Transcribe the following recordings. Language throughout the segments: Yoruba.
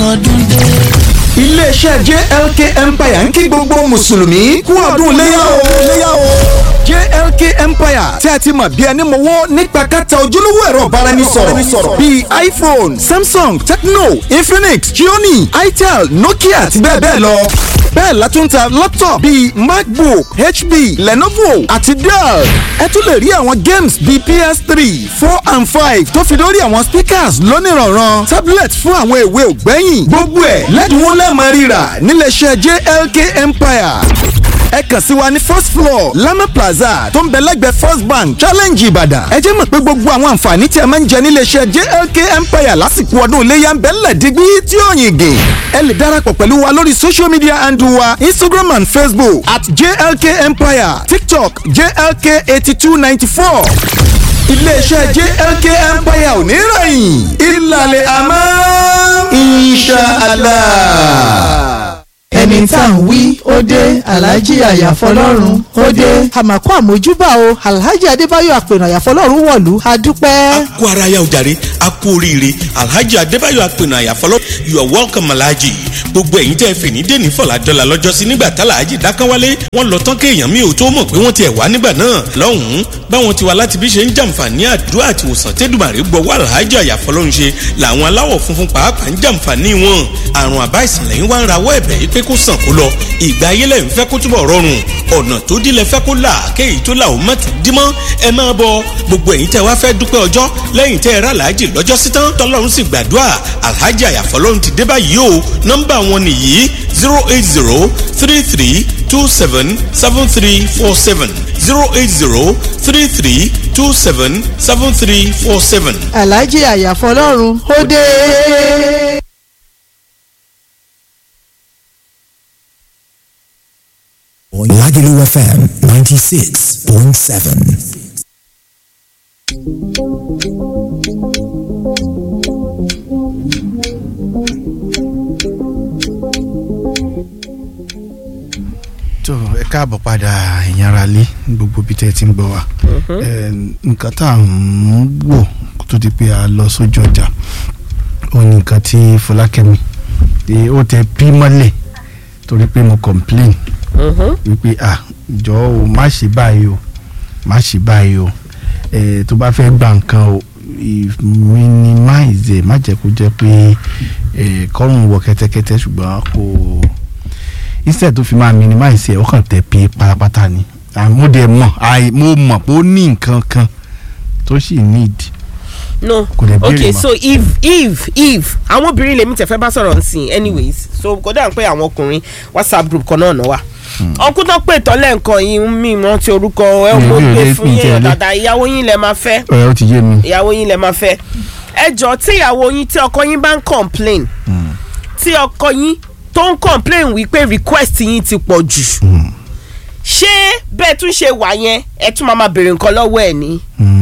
ọdún dé. iléeṣẹ́ JLK Empire ń kí gbogbo mùsùlùmí kú ọdún léyà o. JLK Empire tí a ti mọ̀ bí ẹni mọ̀wọ́ nípa kẹta ojúlówó ẹ̀rọ ìbáraẹnisọ̀rọ̀ bíi iPhone, Samsung, Tecno, Infinix, Xiaomi, Itel, Nokia àti bẹ́ẹ̀ bẹ́ẹ̀ lọ. bẹ́ẹ̀ la tún ta laptop bíi MacBook, HP, Lenovo àti Dell. ẹ tún lè rí àwọn games bíi PS3, 4 and 5 tó fi lórí àwọn speakers lónìrànràn, tablet fún àwọn èwe ògbẹ́yìn. gbogbo ẹ̀ lẹ́dínwó lẹ́ẹ̀mọ́ rírà níléeṣẹ́ JLK Empire. ẹ kàn sí wa ní first floor Lama Plaza tó ń bẹ lẹ́gbẹ̀ẹ́ First Bank Challenge Ìbàdàn. ẹ jẹ́ mọ̀ pé gbogbo àwọn àǹfààní tí ẹ máa ń jẹ níléeṣẹ́ JLK Empire lásìkò ọdún iléyà ń bẹ ńlẹ̀ dígbí tí ó yìn gè. ẹ lè darapọ̀ pẹ̀lú wa lórí social media handle wa Instagram and Facebook at JLK Empire, TikTok JLK 8294. iléeṣẹ́ JLK Empire ò ní rẹ̀yìn ìlàlẹ̀ àmọ́ inshallah. ẹni tá à ń wí ó dé alhaji àyàfọlọ́run ó dé. àmàkù àmójúbà o alhaji adébáyọ̀ àpènà àyàfọlọ́run wọ̀lú adúpẹ́. a kú ara ya ojàre a kú oríire alhaji adébáyọ̀ àpènà àyàfọlọ́run you are welcome alhaji. gbogbo ẹ̀yin tẹ́ fè ní dèní fọ̀làdọ́là lọ́jọ́sí nígbà tálàájì dákánwálé wọ́n lọ tán kéèyàn mi ò tó mọ̀ pé wọ́n ti ẹ̀ wá nígbà náà lọ́hùn-ún báwọn ti wá láti bí ṣe ń jàǹfààní àdúrà àti ìwòsàn tẹ́dùmàrè gbọ́wọ́ alhaji àyàfọlọ́run ṣe làwọn aláwọ̀ funfun pàápàá ń jàǹfààní wọn àrùn àbá ìsìnlẹ̀ yín wá ń rawọ́ ẹ̀bẹ̀ yìí pé kó sàn kó lọ ìgbà ayé lẹ́yìn fẹ́ kó túbọ̀ rọrùn ọ̀nà tó dílé fẹ́ kó là kéyìí tó là ó má tún dímọ́ ẹ máa bọ gbogbo ẹ̀yin tẹ́ wá fẹ́ dúpẹ́ ọjọ́ lẹ́yìn tẹ́ ẹ rà láàjì lọ́jọ́ sí tán tọ́lọ́run sì gbàdúrà alhaji àyàfọ́lọ́run ti dé báyìí o nọ́mbà wọn nìyí 08033277347 08033277347. alhaji àyàfọ́lọ́run ó dé. Lagelu FM 96.7. tó ẹ káàbọ̀ padà ẹ̀yin ará lé gbogbo bí tẹ́ ti ń gbọ́ wa nǹkan tá à ń wò kó tó di pé a lọ sójú ọjà òun ni nǹkan tí Fọlákẹ́mi ó tẹ bí mọ́lẹ̀ torí pé mo complain wípé jọ o má ṣe báyìí o má ṣe báyìí o tó bá fẹ́ gba nǹkan o minimize má jẹ́ kó jẹ́ pé kọ́rùn wọ kẹ́tẹ́kẹ́tẹ́ ṣùgbọ́n kò instead tó fi máa minimize ẹ̀ ó kàn tẹ̀ pé pátápátá ni mo dẹ̀ mọ̀ mo mọ̀ pé ó ní nǹkan kan tó sì need. no okay so if àwọn obìnrin lèmi tẹ̀fẹ́ bá sọ̀rọ̀ nsìn anyways so kò dáhùn pé àwọn ọkùnrin WhatsApp group kan náà wà ọkùnrin tó pè tọ́lẹ̀ nǹkan yìí mi mọ́ ti orúkọ ẹ̀ mo gbé fún yẹn dáadáa ìyàwó yín lẹ máa fẹ́ ó ti yé mi ìyàwó yín lẹ máa fẹ́ ẹ jọ tí ìyàwó yín tí ọkọ yín bá ń complain tí ọkọ yín tó ń complain wípé request yín ti pọ̀ jù ṣé bẹ́ẹ̀ tún ṣe wà yẹn ẹ tún máa béèrè nǹkan lọ́wọ́ ẹ̀ ni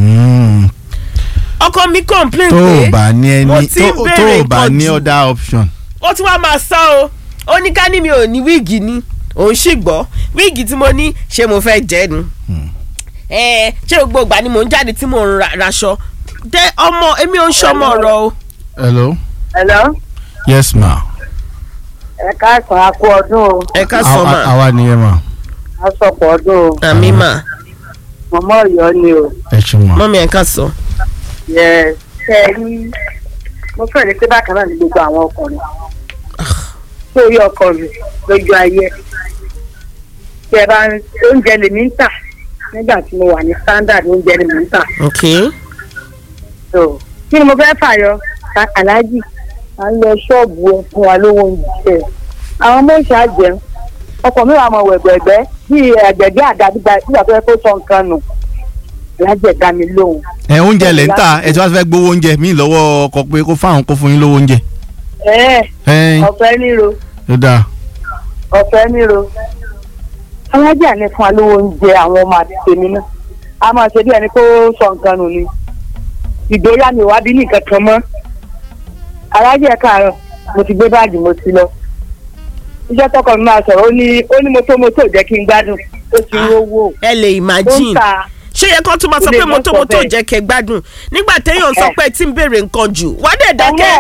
ọkọ mi complain pé mo ti ń béèrè nǹkan jù other option. ó tún wá máa sọ ó ní ká ní mi ò ní wíìgì ni òun sì gbọ́ wíìgì tí mo ní ṣé mo fẹ́ jẹ́ nu ṣé gbogbo ìgbà ni mò ń jáde tí mò ń raṣọ tẹ ọmọ èmi ò ń ṣọmọ ọ̀rọ̀ o. hello. hello. yes ma. ẹ káàsán a kú ọdún o. ẹ káàsán ma. àwa nìyẹn ma. a sọpọ̀ ọdún o. àmì ma. mọ̀mọ́ Ọ̀yọ́ ni o. ẹ ṣe ma. mọ́mí ẹ káàsán. yẹ ṣe rí mo fẹ́ ní pé bákan náà ní gbogbo àwọn ọkùnrin sórí ọkọ mi lójú ayé tí ẹ bá oúnjẹ lèmi ń tà nígbà tí mo wà ní standard oúnjẹ lèmi ń tà. ok. so kí ni mo fẹ́ fàyọ aláàjì à ń lọ ṣọ́ọ̀bù ẹ fún wa lówó oúnjẹ àwọn ọmọ ìṣá jẹun ọkọ mi wà mọ wẹ̀gbẹ̀gbẹ́ bíi ẹ̀gbẹ̀gbẹ́ àdàgbà nígbà tó yẹ kó sọ nǹkan nù alájẹ dá mi lóhùn. oúnjẹ lẹ ń tà ẹ tí wọ́n fẹ́ gbowó oúnjẹ mi lọ́wọ́ ọkọ pé kó fáwọn kó fún yín lówó oúnjẹ. ọ̀fẹ́ níro. ó dáa. ọ̀fẹ́ níro. alájẹ àní fún wa lówó oúnjẹ àwọn ọmọ àti tèmi náà a máa ṣe bí ẹni kó sọ nǹkan nù ni ìgbéyà mi wá bí nìkan kan mọ́ alájẹ káàárọ̀ mo ti gbé báàgì mo ti lọ iṣẹ́ tọkọ mi máa sọ̀rọ̀ ó ní mọ́tò jẹ́ kí n gbádùn ó ti rówó. ẹ lè imagine ṣé yẹ kó tún máa sọ pé mọ́tò jẹ́ kẹ́ gbádùn nígbà téèyàn sọ pé tí ń béèrè nǹkan jù wá dẹ̀ dákẹ́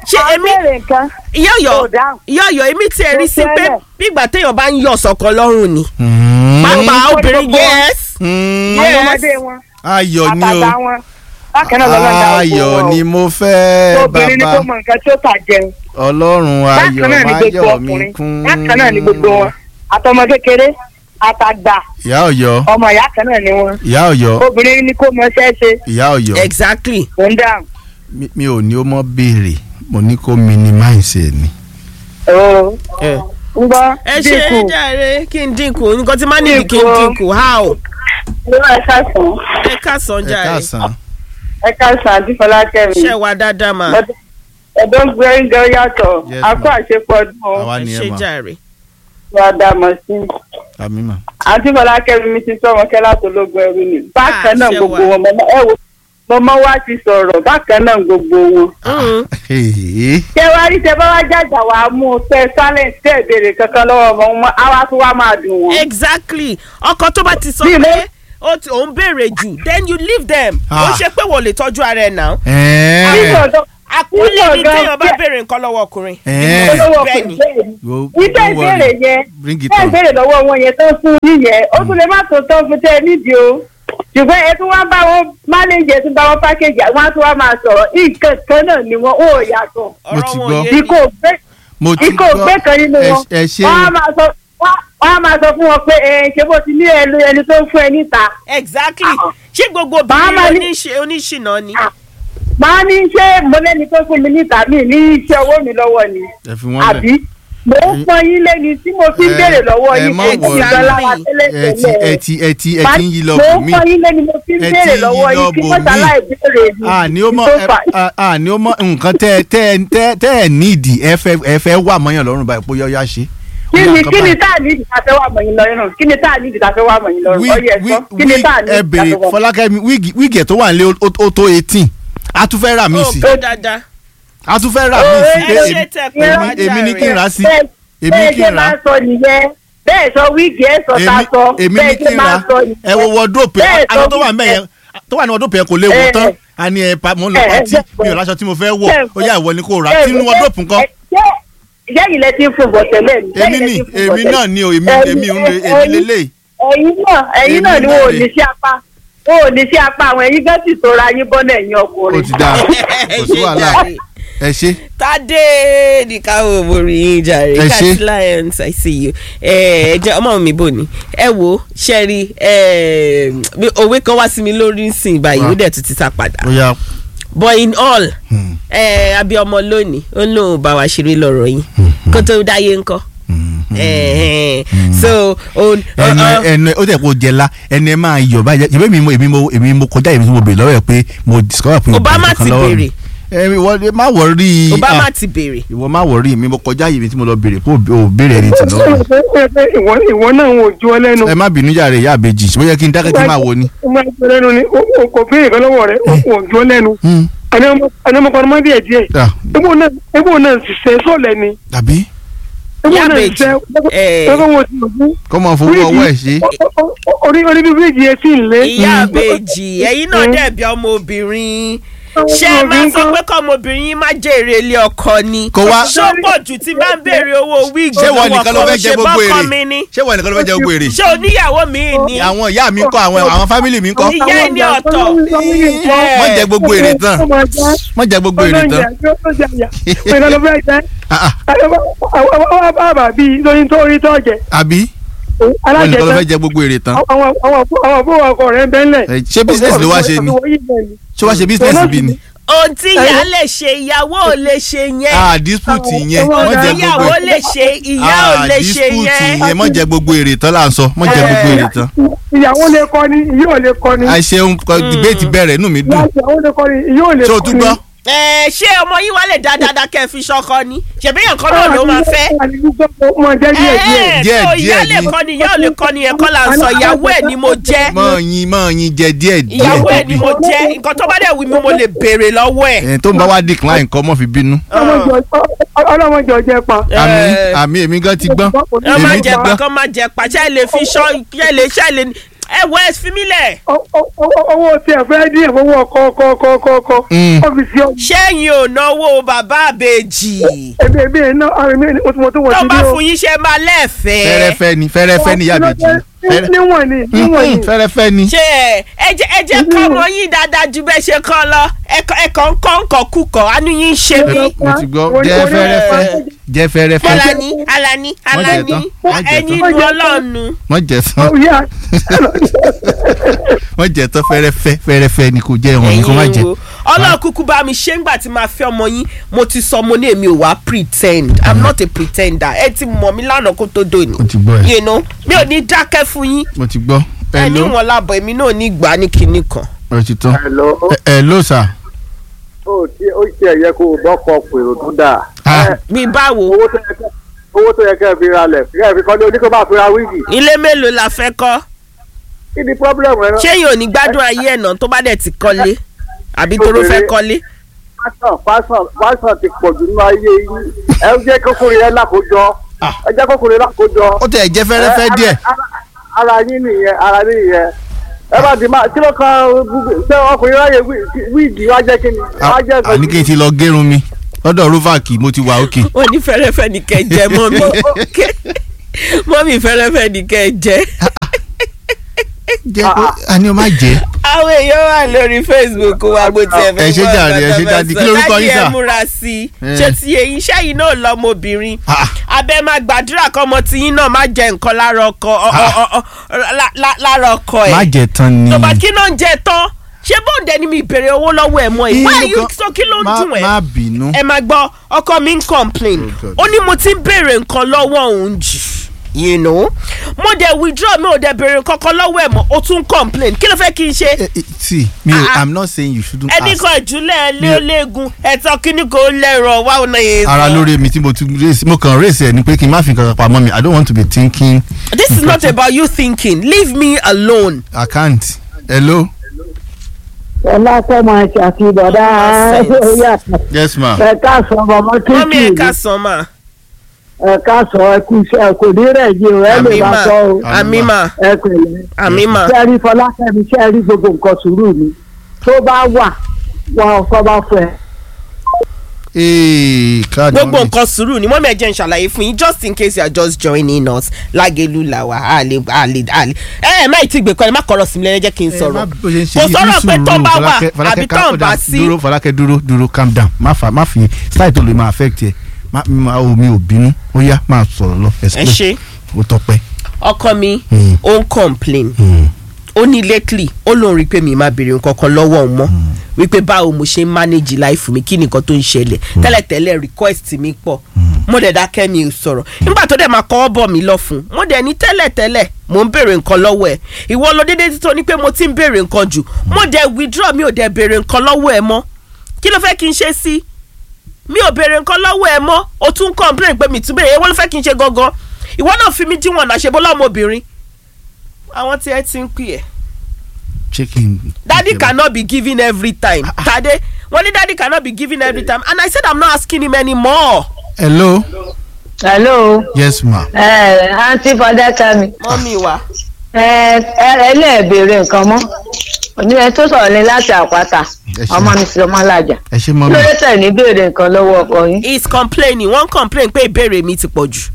ṣé èmi yọ̀yọ̀ èmi tí ẹ rí sí pé bígbà téèyàn bá ń yọ̀ sọ̀kan lọ́rùn ni pápá obìnrin yes. ọmọdé wọn ayọ̀ ni àtàtà o wọn bákan náà lọ́wọ́ dá ayọ̀ ni mo fẹ́ obìnrin ni kò bàbá mọ nǹkan tí ó tà jẹun ọlọ́run ayọ̀ bákan náà ni gbogbo máyọ̀ mi ọkùnrin kún. bákan náà ni gbogbo wọn àtọmọ kékeré àtàgbà ìyá Ọ̀yọ́ ọmọ ìyá kan náà ni wọn ìyá Ọ̀yọ́ obìnrin ni kò mọ ṣẹ́ṣe ìyá Ọ̀yọ́ exactly. mò ń dáhùn. mi ò ní ó mọ béèrè mo ní kó minimize ẹ ni. ń gbọ́ ẹ ṣe dínkù jàre kí n dínkù nǹkan tí má níbi kí n dínkù how. ẹ káàsán ẹ jàre káàsán. ẹ káàsán àti Fọlákẹ́mi ṣe wà dáadáa mà ẹ̀dọ́ gbẹ́ngẹ́ yàtọ̀ Yes, àkó ma'am. àṣepọ̀ ọdún àwa ẹ ni ṣe ẹ mà jàre. wa dá mọ̀ sí. àmì mà. àti Fọlákẹ́mi mi ti sọ̀rọ̀ kẹ́lá tó lógun ẹrú ni bákan náà ṣe gbogbo wà. wọn mọ́mọ́ wa ti sọ̀rọ̀ bákan náà gbogbo wọn. ṣé wàá rí tẹ bá wá jàjà wàá mú un tẹ silence tẹ ìbéèrè kankan lọ́wọ́ ọmọ àwa tó wá máa dùn wọn. exactly ọkọ tó bá ti sọ Bí pé mo- òun béèrè jù then you leave them ó ṣe pé wọ́n lè tọ́jú ara ẹ̀ náà. àkúlẹ̀ ni téèyàn bá béèrè nǹkan lọ́wọ́ ọkùnrin. bẹ́ẹ̀ ni. ìtẹ̀ ìbéèrè yẹn tẹ̀ ìbéèrè lọ́wọ́ wọn yẹn tó fún yíyẹn ó tún lè má tó tán fún tẹ́ ẹ nídìí o ṣùgbọ́n ẹ tún wá bá wọn mánéjì ẹ tún bá wọn pákéjì àwọn á tún wá máa sọ̀rọ̀ nǹkan kan náà ni wọn ò yàtọ̀ Mo ti gbọ́. ikọ̀ gbé kan nínú wọn ẹ ṣe wọ́n á máa sọ fún wọn pé ṣé bó ti ní ẹni tó ń fún ẹ níta. exactly ṣé gbogbo obìnrin oníṣìnà ni. máa ní ṣé mo lẹ́ni tó fún mi níta mi ní iṣẹ́ owó mi lọ́wọ́ ni ẹ fi wọ́n lẹ̀. àbí mo ń pọn yín lẹ́ni tí mo fi ń béèrè lọ́wọ́ yín má pé kí n worry. gbọ́ lára tẹ́lẹ̀tẹ́lẹ̀ ẹ ti ń yí lọ mo bò ń mí. pọn yín lẹ́ni mo fi ń Ẹ ti béèrè ń lọ́wọ́ yí lọ yín kí bò wọ́n mí. ṣàlàyé béèrè mi àní ó mọ tó fà. àní ó mọ nǹkan tẹ́ ẹ nídìí ẹ fẹ́ wà mọ́yàn lọ́rùn báyìí pé yọ́yá ṣe. kí ni tá a ní ìdí tá a fẹ́ wà mọ̀yìn lọ́rùn kí ni tá a ní ìdí tá a fẹ́ wà mọ̀yìn lọ́rùn ọyẹ ẹ̀sọ́ kí ni tá a ní ẹ ìdí tá a bèrè fẹ́ wà. Fọlákẹ́mi wíìgì ẹ̀ tó wà nílé ó tó 18 a tún fẹ́ rà mí sí ó dáadáa. a tún fẹ́ rà mí sí ẹ ṣe tẹ pé èmi ní kí n rà sí bẹ́ẹ̀ èmi ní kí ṣe n rà máa ń sọ nìyẹn bẹ́ẹ̀ sọ wíìgì ẹ̀ sọ ta sọ èmi ní bẹ́ẹ̀ kí ṣe n máa rà ń sọ nìyẹn. ẹ wo wọdróòpù Bẹ́ẹ̀ àwọn sọ tó wà ń bẹ̀ yẹn tó wà ní wọdróòpù yẹn kò léwu tán a ní ẹ mo ń lọ pátí mi ò láṣọ tí mo fẹ́ wọ̀ ó yá ìwọ ni kò rà tí inú wọdróòpù nǹkan. ìyá yìí lẹ ti ń fún bọ̀ tẹ́lẹ̀ ní. èmi náà ni o èmi lélẹ̀. ẹ̀yin náà ni wọn ò ní sí apá wọn ò ní sí apá àwọn ẹ̀yin gán sì tóra yín bọ́nà ẹ̀yin ó ọkùnrin. ti dáa kò sí wàhálà ẹ ṣe. Tade nìkan ò borí yín jàre Ẹ ṣé. Cat Lions I see you ẹ jẹ ọmọ mi bò ní ẹ wo ṣẹ́rí òwe kan wá sí mi lórí nsìn báyìí ó dẹ̀ tún ti sá padà ó yá but in all abiyamọ lónìí ó lóun bá wa ṣeré lọ́rọ̀ yín kó tó dáyé ńkọ́ so ẹnu ó dẹ̀ kó jẹla ẹni ẹ máa yọ̀ báyìí èmi mo kọjá èmi tí mo bèrè lọ́wọ́ ẹ̀ pé mo discover pé Obama ti bèrè ìwọ má wọrí Obama ti bèrè ìwọ má wọrí mi mo kọjá èmi tí mo lọ bèrè kó o bèrè ẹni tì lọ́wọ́. ìwọ náà ń wojú ọ lẹ́nu. ẹ má bínú jàre ìyá àbèjì ṣé ó yẹ kí n dákẹ́ kí n máa wo ni. ó máa ń jọ lẹ́nu ni kò béèrè kan lọ́wọ́ rẹ̀ ó wojú ọ lẹ́nu. àní ọmọkùnrin máa ń bí ẹ̀ díẹ̀. ebó náà ṣiṣẹ́ sọ̀lẹ̀ ni. tàbí Ìyá àbèjì kọ́ máa fowó ọwọ́ ẹ̀ ṣe. orí bí bíríìjì yẹn sì ń lé. ìyá àbèjì ẹ̀yin náà dẹ̀bi ọmọbìnrin ṣé ẹ máa sọ pé kọ́mọbìnrin yín má jèrè ilé ọkọ ni Kò wá- ṣó pọ̀ jù tí bá ń béèrè owó wíìgì ṣé wọ́n lọ́wọ́ nìkan ló ọkọ fẹ́ jẹ ṣe gbogbo bọ́kọ èrè mi ni ṣé wọ́n nìkan ló fẹ́ jẹ gbogbo èrè. ṣé oníyàwó mi ni àwọn ìyá mi ń kọ́ àwọn fámìlì mi ń kọ́. ìyá ẹni ọ̀tọ̀ mọ jẹ gbogbo èrè tán mọ jẹ gbogbo èrè tán. bàbá bíi lóyún tó rí tó jẹ àbí wọ́n nìkan ló fẹ́ jẹ gbogbo èrè tán. àwọn àbúrò ọkọ rẹ ń bẹ́ńlẹ̀. ṣé business ló wá ṣe ni ṣé wá ṣe business bí ni. ohun tí ìyá lè ṣe ìyàwó ò lè ṣe yẹn dispute yẹn ohun mọ tí jẹ gbogbo ìyàwó lè ṣe ìyá ò lè ṣe dispute yẹn yẹn mọ jẹ gbogbo èrè tán là ń sọ mọ jẹ gbogbo èrè tán. ìyàwó lè kọ́ ni ìyá ò lè kọ́ ni. àìṣeun debate bẹ̀rẹ̀ inú mi dùn. ìyàwó lè kọ́ ni ìyá ò lè ṣé o kọ́ tún ni. gbọ́. ṣé ọmọ yín wá lè dá dáadáa kẹ́ ẹ fi ṣọkọ ni ṣèbí yẹn kan náà ló máa fẹ́ mọ jẹ díẹ̀ díẹ̀. so ìyá lè kọ́ ni ìyá ò lè kọ́ ni ẹ̀kọ́ là ń sọ ìyàwó ẹ̀ ni mo jẹ́ mọ yin jẹ díẹ̀ díẹ̀. ìyàwó ẹ̀ ni mo jẹ́ nǹkan tó bá dẹ̀ wí mi mo lè béèrè lọ́wọ́ ẹ̀. tó ń bá wá decline kọ́ mọ́ fi bínú. ọlọ́mọjọ jẹ pa. àmì èmi gan ti gbọ́n ẹ má èmi ti jẹ pa gbọ́n. kán má jẹ pa ṣe lè fi ṣọ́ ṣe lè ẹ wọ ẹ fi mí lẹ̀. owó tí ẹ fẹ́ dín owó ọkọ ọ́fíìsì ọ. ṣẹ́yìn ò náwó bàbá àbèjì. èmi iná mo tó wọ̀ sí tó ní o. bá fún yín ṣe máa lẹ́fẹ̀ẹ́. fẹ́rẹ́fẹ́ ni yàbẹ̀jì. níwọ̀n ni. fẹ́rẹ́fẹ́ ni. ṣe ẹ jẹ́ kọ́ ọmọ yín dáadáa ju bẹ́ẹ̀ ṣe kọ́ lọ ẹ̀kọ́ ń kọ́ nǹkan kúkọ̀ àánú yín ń ṣe mí. mo ti gbọ́ jẹ́ fẹ́rẹ́fẹ́. Alani ẹni inú ọlọ́ọ̀nù. wọ́n jẹ tán fẹ́rẹ́fẹ́ ni kò jẹ́ ìwọ̀n ni kò má jẹ. Ọlọ́run kúkú bá mi ṣe ńgbà tí máa fẹ́ ọmọ yín mo ti sọ mo ní èmi ò wá pretend I'm not a pretender ẹ ti mọ̀ mí lánàá kó tó dòní. mo ti gbọ́ ẹ. you know mi ò ní dákẹ́ fún yín. mo ti gbọ́. ẹ ní wọn lábọ̀ èmi náà ní ìgbà ní kinní kan. o ti tán. hello sir. ó ti ẹ̀ yẹ kó o bọ́kọ̀ pèrò tó dáa. bí báwo. owó tó yẹ kẹ́ ẹ fi ra lẹ̀ kẹ́ ẹ fi kọ́ ní oníkó bá fi ra wíìgì. ilé mélòó la fẹ́ kọ́. kí ni problem rẹ náà. ṣé yóò ní gbádùn ayé ẹ̀ náà tó bá dẹ̀ ti kọ́lé àbí tó ló fẹ́ kọ́lé. fashion ti pọ̀ jù nínú ayé yín ẹ jẹ́ kókòrò yẹn lákòójọ ẹ jẹ́ kókòrò yẹn lákòójọ. ó tẹ̀ jẹ́ fẹ́rẹ́fẹ́ díẹ̀. ara yín nìyẹn ẹ bá ti máa kí ló kan ṣé ọkùnrin ráyè wíìgì wá jẹ́ kí ni. àní kí n ti lọ gérun mi lọ́dọ̀ rúfàkì mo ti wà òkè. wọ́n ní fẹ́rẹ́fẹ́ ní kẹ́ jẹ́ mọ́mí fẹ́rẹ́fẹ́ ní kẹ́ jẹ́. jẹ́ pé àní o má jẹ́. àwọn èèyàn wà lórí Facebook wa bó tiẹ̀ fẹ́. ẹ ṣe jàre ẹ ṣe dáàdi kí lórúkọ yín sà. dáàdi ẹ múra sí i ṣé ti èyí sẹ́yìn náà lọ́mọbìnrin abẹ́ máa gbàdúrà kọ́ ọmọ tiyín náà má jẹ nǹkan lára ọkọ ẹ̀. má jẹ tán ni. tó bá kí náà ń jẹ tán ṣé bóńdẹ ni mi ìbéèrè owó lọ́wọ́ ẹ̀ mọ́ ẹ̀ why you so kí ló ń dùn ẹ̀. má bínú. ẹ máa gbọ́ ọkọ mi ń complain ó ní mo ti ń béèrè nǹkan lọ́wọ́ òun jù you know mo dẹ̀ withdraw mi ò dẹ̀ béèrè nǹkan kan lọ́wọ́ ẹ̀ mọ́ ó tún complain kí ló fẹ́ kí n ṣe. see me I'm not saying you shouldn't ask. ẹnì kan ìjúlẹ̀ léegun ẹ̀tọ́ kíní kò lẹ́rọ̀ wá ọ̀nà yẹn. ara lórí mi tí mo kàn race ẹ ni pé kí n má fi nǹkan pamọ́ mi I don't want to be thinking. this is not about you thinking leave me alone. I can't. hello. ọlá tọ́mọ àti bọ̀dá orí àtà. yes ma. ẹ̀ka sọ ọmọ kékeré. mọ́mí ẹ̀ka sọ ma. ẹ̀ka sọ ẹkú iṣẹ́ kò ní rẹ̀ jẹ́ o ẹ lè bá sọ o. àmímà ẹ pẹ̀lẹ́. àmímà. sẹ́ẹ̀rí Fọlákẹ́mi sẹ́ẹ̀rí gbogbo nǹkan sùúrù ni tó bá wà wọn kọ́ bá fẹ́. gbogbo nǹkan sùúrù ni mọ́mí ẹ̀ jẹ́ n ṣàlàyé fún yín just in case you are just joining us Lágẹ̀lú làwà àlè má ì tí gbé kọ́ ẹ má kọ́rọ̀ sí mi lẹ́yìn jẹ́ kí n sọ̀rọ̀ kò sọ̀rọ̀ pé tó bá wà àbí tó ń bá sí. Fọlákẹ́ dúró calm down má fi style tó lè máa affect ẹ mi ò bínú ó yá máa sọ̀rọ̀ lọ ẹ ṣe ó tọpẹ́. ọkọ mi ó ń complain ó ní lately ó lóun rí i pé mi máa béèrè nǹkan kan lọ́wọ́ òun mọ́ wípé báwo mo ṣe ń manage life mi kí nìkan tó ń ṣẹlẹ̀ tẹ́lẹ̀tẹ́lẹ̀ request mi pọ̀ mo dẹ̀ dákẹ́ mi ò sọ̀rọ̀ nígbà tó dẹ̀ máa kọ́ bọ̀ mí lọ fún mo dẹ̀ ní tẹ́lẹ̀tẹ́lẹ̀ mo ń béèrè nǹkan lọ́wọ́ ẹ̀ ìwọ lọ déédéé títọ́ ní pé mo ti ń béèrè nǹkan jù mo dẹ̀ withdraw mi ò dẹ̀ béèrè nǹkan lọ́wọ́ ẹ̀ mọ́ kí ló fẹ́ kí n ṣe sí mi ò béèrè nǹkan lọ́wọ́ ẹ̀ mọ́ o tún complain pé mi tún béèrè èwo ló fẹ́ kí n ṣe gangan ìwọ náà fi mí díwọ̀n náà ṣe bó lọ́mọbìnrin àwọn tí ẹ ti ń pè ẹ́. Daddy cannot be giving every time. Tade, when daddy cannot be giving every time, and I said I'm not asking him anymore. Hello. Hello. Yes ma. Aunty Fọlákẹ́mi. Mọ́mí wa. Lè béèrè nǹkan mọ́. Òní ẹ tó sọ̀rọ̀ ní láti àpáta. Ọmọ mi sì ọmọ alájà. Ẹ ṣe mọ́ mi. Lórí tẹ̀ ní béèrè nǹkan lọ́wọ́ ọkọ yín. He is complaining. Wọ́n complain pé ìbéèrè mi ti pọ̀ jù.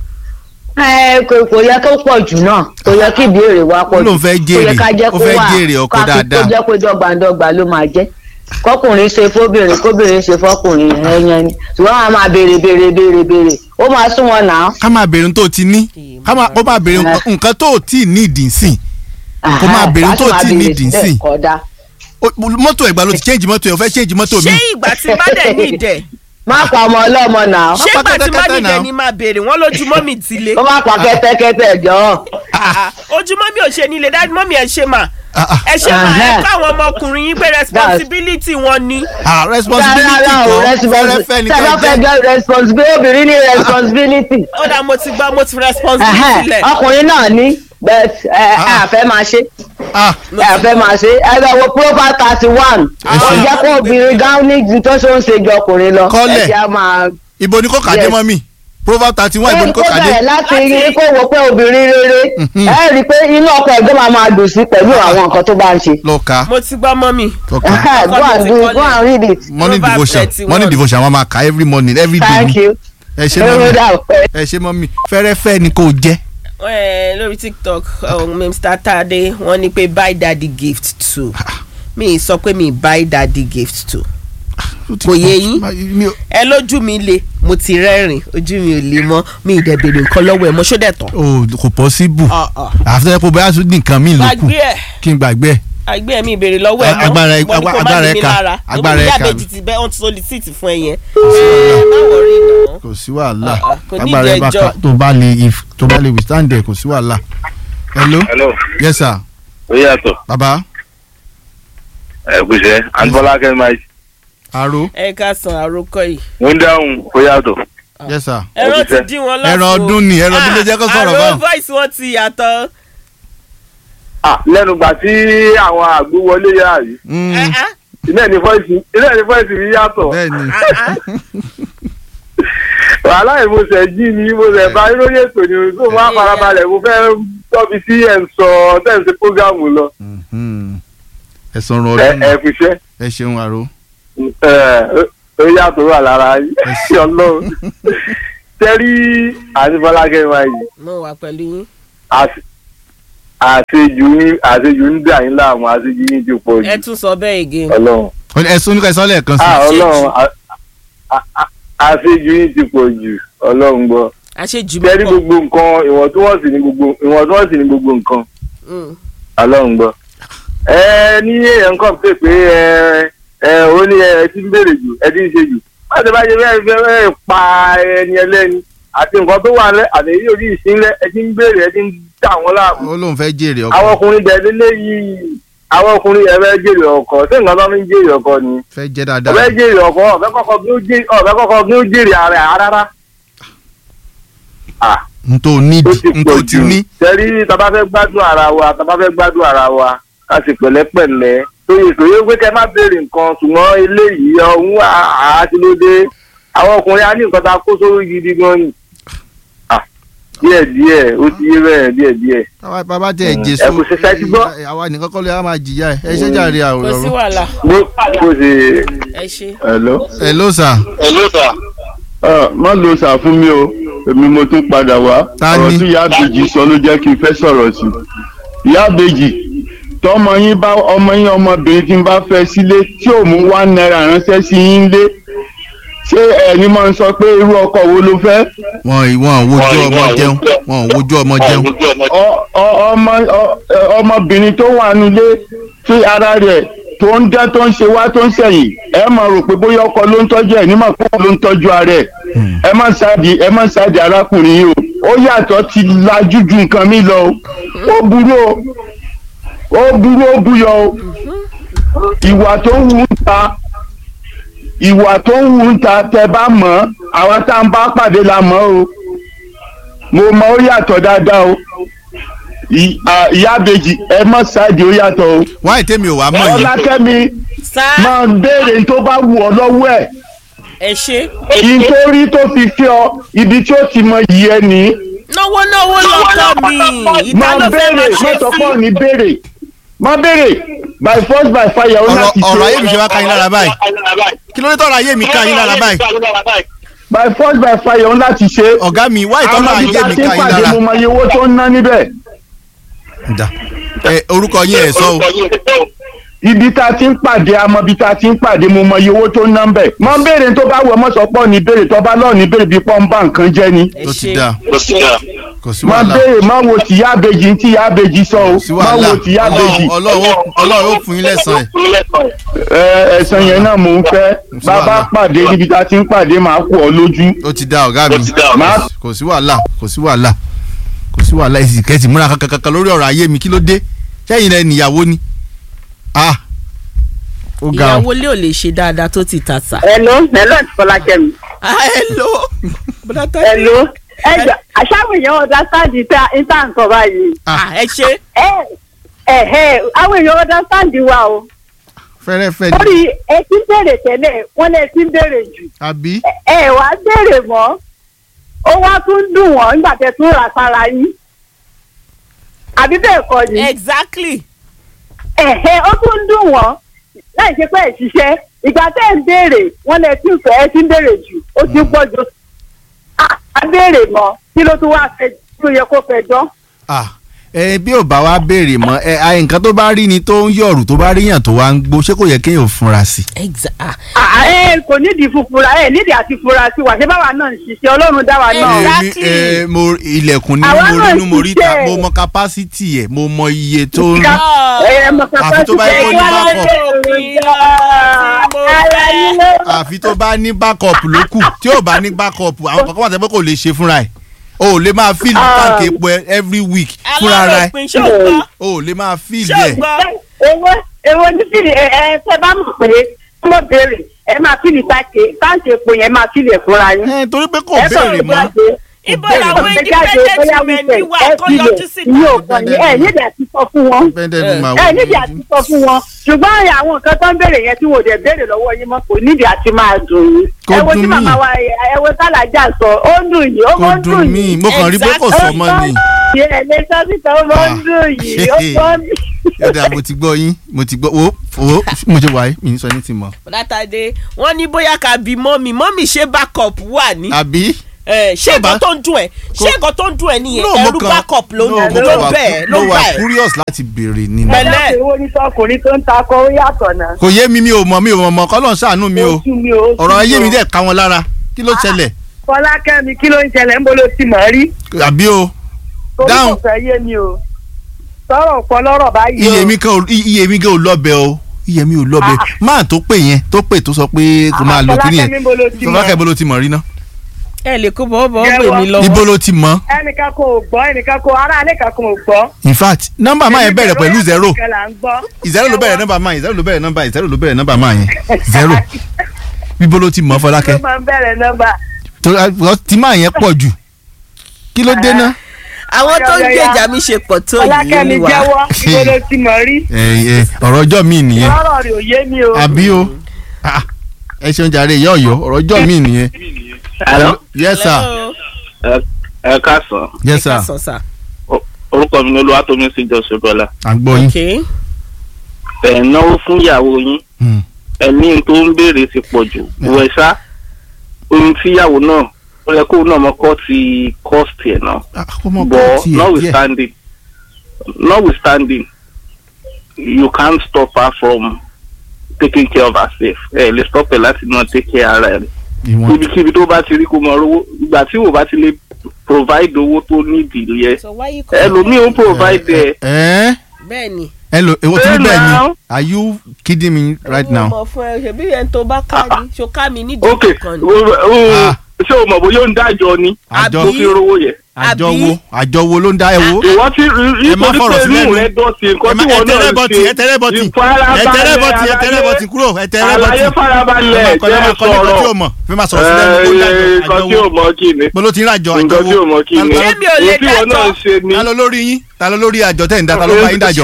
Kò yẹ kó pọ̀ jù náà kò yẹ kí ìbéèrè wa pọ̀ jù ló fẹ́ jèrè ó fẹ́ jèrè ọkọ dáadáa kó jẹ́ pé dọ́gbandọ́gba ló máa jẹ́ kọkùnrin ṣe fóbìnrin kóbìnrin ṣe fọkùnrin ẹ̀yẹn ni ṣùgbọ́n wọn máa béèrè ó máa sún wọn náà. ká máa béèrè tó ti ní ó máa béèrè nǹkan tó ti ní ìdínsìn kó máa béèrè tó ti ní ìdínsìn mọ́tò ẹ̀gbá ló ti change mọ́tò ẹ̀ ó fẹ́ change mọ́tò mi. ṣé ìgbà tí bá dẹ̀ ní ìdẹ̀ má pa ọmọ ọlọ́mọ náà. ṣé ìgbà tí má nìjẹ́ ni máa béèrè wọ́n lójúmọ́ mi ti lé. ó má pa kẹ́tẹ́kẹ́tẹ́ jọ. ojúmọ́ mi ò ṣe nílé dájú mọ́ mi ẹ̀ ṣe mà ẹ ṣe mà ẹ káwọn ọmọkùnrin yín pé responsibility wọn ni. responsibility kò fẹ́rẹ́fẹ́ ní kẹ́kẹ́. responsibility obìnrin ní responsibility. ó dà mo ti gbọ́ mo ti responsibility lẹ̀. ọkùnrin náà ní but àfẹ́ máa ṣe àfẹ́ máa ṣe ẹgbẹ́ wo proper 31 ó jẹ́ kó obìnrin gan ní tó ṣe ń ṣe ju ọkùnrin lọ. kọ́lẹ̀ ibo ni kò kàdé mọ́ mi Proverbs 31 ìbọn kò kàdé. bẹ̀rẹ̀ láti rí kó wo pé obìnrin rere ẹ rí i pé inú ọkọ ẹ̀gbọ́n máa dùn sí pẹ̀lú àwọn nǹkan tó bá ń ṣe. lọ́ka. mo ti gbọ́ mọ́ mi. go and read it. morning devotion wọn máa kà every morning every day. thank you. ẹ ṣe mọ́ mi fẹ́rẹ́fẹ́ ni kò jẹ́. lórí TikTok Mr. Tade wọ́n ní pé buy daddy gift too mi sọ pé mi buy daddy gift too kò yé yín ẹ lójú mi le mo ti rẹ́rìn ojú mi ò le mọ́ mi ì dẹ̀ bèrè nǹkan lọ́wọ́ ẹ̀ mo ṣó dẹ̀ tán. o kò possible àfẹ́ kó bóyá tún ní nǹkan mi lókù kí n gbàgbé ẹ̀. àgbẹ̀ ẹ̀ mi ìbèrè lọ́wọ́ ẹ̀ mọ́ agbára ẹ̀ka ìyábẹ̀jì ti bẹ́ ọ̀n ti solicit fún ẹ yẹn. má wọrí náà. kò sí wàhálà kò ní ìjẹ́jọ́ tó bá lè withstand ẹ̀ kò sí wàhálà. hello. yes sir. ó yàtọ̀. baba. ẹ kù sẹ́ anbọ́lákẹ́ máa. aro. ẹ ká san àròkọ yìí. mo ń dáhùn ó yàtọ̀. yes sir. ẹran ti dín wọn lọ́sùn. ẹran ọdún ni ẹran ọdún ló jẹ́ kó sọ̀rọ̀ báwọn. àrò voice wọn ti yàtọ̀. lẹ́nu gbà tí àwọn àgbo wọlé yá yìí ilé ní fọ́ìsì mi yàtọ̀. wàhálà ìmọ̀ọ́sẹ̀ jí ni ìmọ̀ọ́sẹ̀ bá lórí ètò ni tó máa farabalẹ̀ mo fẹ́ tọ́bi sí ẹ̀ ń sọ tẹ̀sí prógámù lọ. ẹ sọ̀rọ̀ ọdún ẹ fi ṣẹ́. ẹ ṣeun àrò. ó yàtọ̀ wà lára yìí ọlọ́run tẹ́rí àti Fọlákẹ́ máa yìí. mo wà pẹ̀lú yín. àṣejù ń dà yín láàmú àṣejù yín ti pọ̀ jù. ẹ tún sọ bẹ́ẹ̀ again. ọlọ́run. ẹ̀sùn ní kẹsàn-án lẹ́ẹ̀kan sí. ọlọ́run àṣejù yín ti pọ̀ jù ọlọ́run gbọ́. àṣejù mi pọ̀. tẹ́rí gbogbo nǹkan ìwọ̀ntúnwọ̀nsì ní gbogbo nǹkan ọlọ́run gbọ́. ní èèyàn kan pè pé ó ní ẹ ti ń béèrè jù ẹ ti ń ṣe jù má ṣe bá ṣe bẹ́ẹ̀ pa ẹni ẹlẹ́ni àti nǹkan tó wà lẹ́ àti èyí orí ìsínlẹ̀ ẹ ti ń béèrè ẹ ti ń dà wọ́n láàmú. ó lóun fẹ́ jèrè ọkọ. àwọn ọkùnrin bẹ̀ lélẹ́yìí àwọn ọkùnrin ẹ fẹ́ jèrè ọkọ ṣé nǹkan tó ń jèrè ọkọ ni. fẹ́ jẹ́ dáadáa. ọ̀fẹ́ jèrè ọkọ ọ̀fẹ́ kọ́kọ́ bí ó jèrè ara rárá. n tó ti ní. tẹ́rí tá bá fẹ́ gbádùn ara wa ká sì pẹ̀lẹ́pẹ̀lẹ́ tòye pé kẹ́ má béèrè nǹkan ṣùgbọ́n eléyìí ọ̀hún àtìlódé àwọn ọkùnrin á ní nǹkan tá a kó sórí gidi gan ni. díẹ̀ ó ti yé bẹ́ẹ̀ díẹ̀. bàbá tẹ ẹ̀jẹ̀ so ẹ̀kú ṣiṣẹ́ ti gbọ́. àwa nìkan kọ́ ló yà máa jìyà ẹ̀ ẹ ṣe jàre àwòrán. kò sí wàhálà. kò sí. ẹ ṣe. hello sir. má lo sà fún mi o èmi mo tún padà wá ọ̀rọ̀ tí ìyá àbèjì sọ ló jẹ́ kí n fẹ́ sọ̀rọ̀ sí ìyá àbèjì tọmọ yín bá ọmọ yín ọmọbìnrin tí ń bá fẹ́ sílé tí ò mú $1 ránṣẹ́ sí yín lé ṣé ẹni máa ń sọ pé irú ọkọ wo ló fẹ́. wọn wojú ọmọ jẹun. ọmọbìnrin tó wà nílé tí ara rẹ̀ tó ń dán tó ń ṣe wá tó ń ṣẹ̀yìn ẹ máa rò pé bóyá ọkọ ló ń tọ́jú ẹ̀ nímọ̀ pé ló ń tọ́jú ara ẹ̀ ẹ má ṣáàdì arákùnrin yìí o ó yàtọ̀ ti lajú ju nǹkan mi lọ ó burú ó búyọ o ìwà tó ń wù ń ta tẹ bá mọ̀ àwọn tá à ń bá pàdé la mọ̀ o mo mọ̀ ó yàtọ̀ dáadáa o ìyá àbèjì ẹ mọ̀ ṣáàdì ó yàtọ̀ o. wáyé tèmi ò wá mọ̀ yìí. Ọlákẹ́mi máa ń béèrè tó bá wù ọ́ lọ́wọ́ ẹ̀. ẹ ṣe. nítorí tó fi fi ọ ibi tí ó ti mọ yìí ẹ ní. náwó lọ́kọ́ mi ìta ló fẹ́ máa ṣe sí. má béèrè by force by fire ó láti ṣe. ọ̀rọ̀ ayé mi ṣe wá ká yín lára báyìí kí ló dé tọ́rọ̀ ayé mi ká yín lára báyìí. by force by fire ó láti ṣe. ọ̀gá mi wá ìtọ́nà ayé mi ká yín lára. àwọn ibi tá a ti ń pàdé mo mọ iye owó tó ń ná níbẹ̀. orúkọ yín ẹ̀ sọ o. ibi tá a ti ń pàdé àmọ́ ibi tá a ti ń pàdé mo mọ iye owó tó ń ná bẹ̀. mọ béèrè tó bá wọ ọmọ sọ pọ̀ ní béèrè tó bá lọ́ọ̀ ní béèrè bí pọ́n bá nǹkan jẹ́ ni. tó ti dáa kò sí má wàhálà. béèrè má wo tìyá àbèjì tí ìyá àbèjì sọ o má wo tìyá àbèjì. ọlọ́run ó fún yín lẹ́san ẹ̀. ẹ̀san yẹn náà mò ń fẹ́ bàbá pàdé níbi tá a ti ń pàdé máa kú ọ lójú. ó ti dá ọ̀gá mi kò sí wàhálà èsì kẹ́sì múra kankan lórí ọ̀rọ̀ ayé mi kí ló dé sẹ́yìn rẹ̀ níyàwó ni. ìyàwó lé ò lè ṣe dáadáa tó ti tà sà. hello Fọlákẹ́mi. hello. ẹjọ àṣàwọn èèyàn understand ìta nǹkan báyìí. ẹ ṣe. àwọn èèyàn understand wa o. fẹ́rẹ́fẹ́ ni. lórí ẹ ti ń béèrè tẹ́lẹ̀ wọ́n lè ti ń béèrè jù. àbí. ẹ wá béèrè mọ́ ó wá tún dùn wọ́n nígbà tẹ́ tún rà sára yín àbí bẹ́ẹ̀ kọ́ ni. exactly. Ó tún dùn wọ́n láì ṣe pé ẹ̀ ṣiṣẹ́ ìgbà tẹ́ ń béèrè wọ́n lẹ tí ń fẹ́ ẹ ti ń béèrè jù ó ti ń pọ̀ jù á béèrè mọ́ kí ló tún wá fẹ́ tó yẹ kó fẹjọ́. bí ò bá wá béèrè mọ́ nǹkan tó bá rí ni tó ń yọ̀rù tó bá ríyàn tó wá ń gbó ṣé kò yẹ kéèyàn fúnra sí. kò nídìí fúnfura nídìí àti fúnra sí wa ṣé báwa náà ń ṣiṣẹ́ Ọlọ́run dá wa náà. mo ilẹ̀kùn ní mo rí inú mo rí ta mo mọ capacity ẹ̀ mo mọ iye tó ń rí àfi tó bá yẹ kó ní backup àfi tó bá ní backup ló kù tí ò bá ní backup àwọn kankan wà tẹ́ pé kò lè ṣe fúnra ẹ̀ o lè máa fíìlì táǹkì epo every week fúnra rẹ̀ o lè máa fíìlì ẹ̀. èwo ní fíìlì ṣe bá mọ̀ pé mo béèrè ẹ máa fíìlì táǹkì epo yẹn máa fíìlì ẹ̀ fúnra yín. torí pé kò béèrè mọ́. ibo làwọn independent men ní wà kó yọjú síta. nídìí àti sọ fún wọn nídìí àti sọ fún wọn ṣùgbọ́n àwọn nǹkan tó ń béèrè yẹn tí wò dé béèrè lọ́wọ́ yín mọ́ kò nídìí àti máa dùn yín. ẹ wo tí màmá wa ẹ wo tálàjà sọ ó ń dùn yìí ó ń dùn yìí. mo kàn rí pé kò sọ mọ́ ni. ẹ lè sọ síta ó ń dùn yìí ó pọ́ mi. yọ̀dà mo ti gbọ́ yín mo ti gbọ́ wo mo ṣe wáyé mi ní sọ ní ti mọ̀. Látàdé wọ́n ní bóyá ká bí mọ́mì ṣe backup wà ní. àbí ṣé nǹkan tó ń dùn ẹ ṣé nǹkan tó ń dùn ẹ nìyẹn ẹrú backup ló bẹ́ẹ̀ ló mo bá wà ẹ. curious láti béèrè ni. Pẹ̀lẹ́. ìwọ ní sọkùnrin tó ń takọ ó yàtọ̀ náà. kò yé mi ò mọ̀ kọ́lọ́ ṣàánú mi o ọ̀rọ̀ ayé mi dẹ̀ ká wọn lára kí ló ṣẹlẹ̀. Fọlákẹ́mi kí ló ń ṣẹlẹ̀ ń bolo ti mọ̀ rí. àbí o dáhùn torí kò fẹ́ yé mi o sọ̀rọ̀ pọ̀ lọ́rọ̀ báyìí o. iye mi gan ò lọ́bẹ̀ o iye mi ò lọ́bẹ̀ máà tó pè yẹn tó sọ pé kò máa lọ kí nìyẹn Fọlákẹ́ bolo ti mọ̀ rí ná. ẹ lè kó bọ́ pè mí lọ́wọ́. ibo ló ti mọ̀. ẹnìkan kò gbọ́ ẹnìkan kò ará alẹ́ kan kò gbọ́. in fact nọ́mbà máa yẹn bẹ̀rẹ̀ pẹ̀lú zero ló bẹ̀rẹ̀ nọ́mbà máa yẹn zero ló bẹ̀rẹ̀ nọ́mbà máa yẹn zero ibo ló ti mọ̀ Fọlákẹ́. ló máa ń bẹ̀rẹ̀ nọ́mbà. tí máa yẹn pọ̀ jù kí ló dé náà. àwọn tó ń gbèjà mi ṣe pọ̀ tó yìí Fọlákẹ́mi ni wà. jẹ́wọ́ ibo ló ti mọ̀ rí. ọ̀rọ̀ ọjọ́ mi nìyẹn. ọ̀rọ̀ rẹ̀ ò yé mi o. àbí o ẹ ṣeun jàre ìyá Ọ̀yọ́ ọ̀rọ̀ ọjọ́ mi nìyẹn. Hello. Yes sir. ẹ káàsán. Yes sir. orúkọ mi ni Olúwatómisin Joseph Bọ́lá. à ń gbọ́ yín. ẹ̀ náwó fún ìyàwó yín ẹ̀mí tó ń béèrè ti pọ̀ jù wẹ̀sà ohun tíyàwó náà ó yẹ kó náà mọ kọ́ ti cost ẹ̀ náà but notwithstanding you can't stop her from taking care of herself lè stop ẹ láti náà take care ara ẹ̀ ibikíbi tó bá ti rí kó mọ owó ìgbà tí wò bá ti lè provide owó tó nídìí yẹ ẹlòmíì ó provide ẹ. bẹ́ẹ̀ni. hello èwo tí ní bẹ́ẹ̀ ni are you kidding me right now. ọmọ fún ẹ ṣebí yẹn tó bá ká ní ṣo ká mi nídìí kan ni. ṣé o mọ̀ bóyá ó ń dájọ́ ni tó fi rówó yẹ. àjọ wo ló ń dá ẹ wo. ìwọ tí rí torí pé inú rẹ dọ̀tí nǹkan tí wọ́n náà ṣe ẹtẹrẹbọtì kúrò ẹtẹrẹbọtì. àlàyé farabalẹ̀ jẹ́ sọ̀rọ̀ fi máa sọ̀rọ̀ sílẹ̀ nǹkan tí o mọ̀ kí ni. bolo ti ń rajọ àjọ wo nǹkan tí o mọ̀ kí ni. èmi ò lè dájọ́. ta ló lórí yín ta ló lórí àjọ tẹ̀ ń da ta ló bá yín dájọ́.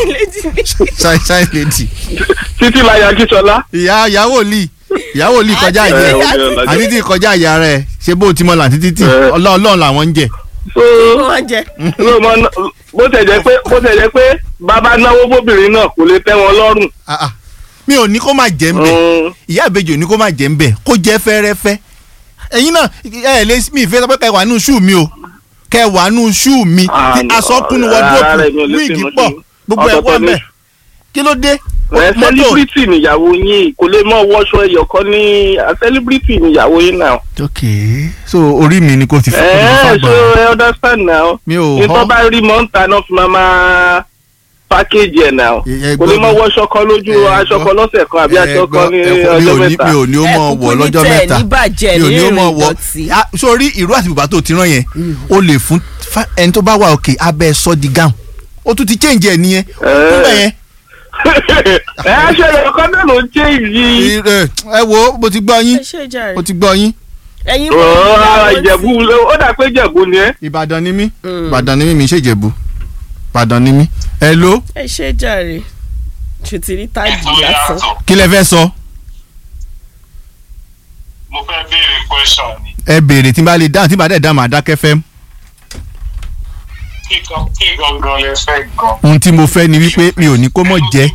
shine lady. títí láyà kíṣọlá. ìyàwó lì kọjá ìyẹ àti tí kọjá ìyá rẹ ṣe bó ti mọ là títí ọlọ́ọ̀lọ́ọ̀ làwọn ń jẹ. bó tẹ̀ jẹ́ pé bàbá náwó bóbìnrin náà kò lè tẹ́ wọn lọ́rùn. mi ò ní kó má jẹ́ ń bẹ̀ ìyá ìbejì ò ní kó má jẹ́ ń bẹ̀ kó jẹ́ fẹ́rẹ́fẹ́ ẹ̀yin náà ẹ̀ lè mi ìfẹ́ sọ pé kẹwàá nù ṣú mi o kẹwàá nù ṣú mi asọ́kùnú wọ́dọ́pù wíìgì pọ̀ gbogbo ẹ̀ wọ́n mẹ́ kí ló dé. celebrity níyàwó yín kò lè mọ wọṣọ ẹyọkan ní celebrity níyàwó yín náà. ok so orí mi ni kò ti fi kọ́ mi fagbọn. so I understand now. mi ò họ nítorí bá rí mọ́ńtà náà fi máa package ẹ̀ náà kò lè mọ wọṣọ kan lójú aṣọ kan lọ́sẹ̀ kan àbí aṣọ kan ní ọjọ́ mẹ́ta. mi ò ní ó mọ wọ lọ́jọ́ mẹ́ta mi ò ní ó mọ wọ sórí ìró àti bùbá tó ti rán yẹn o lè fún ẹni tó bá wà òkè abẹ́ sọ di gown o tún ti change ẹ̀ nìyẹn tó bẹ̀ yẹn. ṣe ẹ̀kọ́ náà ló jẹ́ yìí. ẹ wo mo ti gbọ́ yín mo ti gbọ́ yín. ẹ̀yin Ìjẹ̀bú ó dà pé Ìjẹ̀bú ni ẹ́. Ìbàdàn ni mí Ìbàdàn ni mí mi ṣe Ìjẹ̀bú Ìbàdàn ni mí. hello. ẹ ṣe jàre ṣùtìrí tájì lásán. kí lẹ fẹ́ sọ. mo fẹ́ béèrè question ni. ẹ béèrè tí n bá lè dáhùn tí n bá dẹ̀ dáhùn máa dákẹ́ fẹ́. kí gangan lẹ fẹ́ gan. ohun tí mo fẹ́ ni wípé mi ò ní kó mọ̀ jẹ́.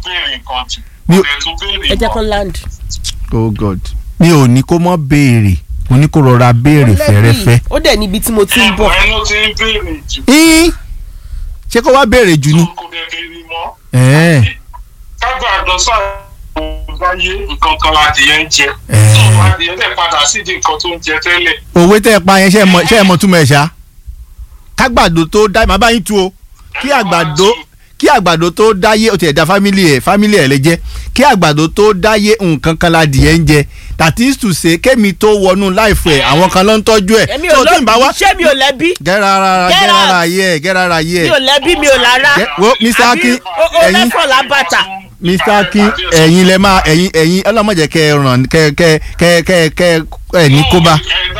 ẹ jẹ́ kó land. oh god mi ò ní kó mọ̀ béèrè mo ní kó rọra béèrè fẹ́rẹ́fẹ́. ó dẹ̀ níbi tí mo ti ń bọ̀. ẹnu ti ń béèrè jù. ṣé kó wá béèrè jù ni. kò dẹ̀ béèrè mọ́. kágbà àdọ́sà báyé nǹkan kan adìyẹ ń jẹ. tó adìyẹ lè padà sídìí nǹkan tó ń jẹ tẹ́lẹ̀. òwe tẹ́ ẹ pa yẹn ṣe é mọ túmọ̀ ẹ̀ ṣá. kágbàdo tó dá màá bá yín tu o kí àgbàdo tó dáyé o tiẹ̀ da fámílì ẹ̀ lè jẹ́ kí àgbàdo tó dáyé nǹkan kan la dìé ń jẹ that is to say kémi tó wọnú láìfù ẹ̀ àwọn kan ló ń tọ́jú ẹ̀. èmi ò lóbi ṣé mi ò lẹ́bí. gẹ́rara yẹ. mi ò lẹ́bí mi ò lára. wo Mr. Akin ẹ̀yin o lẹ́fọ̀ lábàtà. Mr. Akin ẹ̀yin lẹ máa ẹ̀yin ọlọ́mọdé kẹ ẹ ràn kẹ ẹ ní kóbá.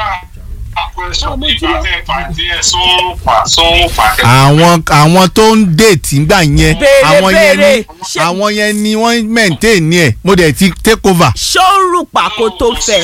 àwọn tó ń déètì ńgbà yẹn àwọn yẹn ni wọ́n maintain ẹ̀ mo dẹ̀ ti take over. ṣóòrù pàkó tó fẹ́.